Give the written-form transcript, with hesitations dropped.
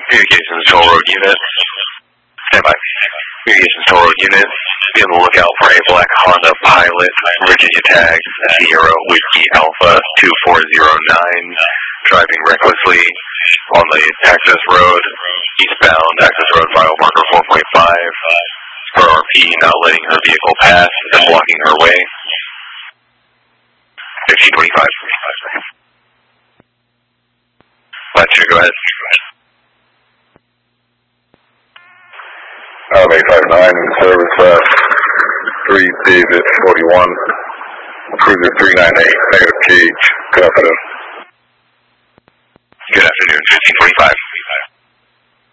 Communications Toll Road Unit. Stand by. Communications Toll Road Unit. Be on the lookout for a black Honda Pilot, Virginia tag, Sierra Whiskey Alpha 2409, driving recklessly on the access road, eastbound, access road file marker 4.5, per RP, not letting her vehicle pass and blocking her way. 1525. Let's go ahead. 859 in service class 3 David 41, cruiser 398, negative gauge. Good afternoon. Good afternoon, 1525.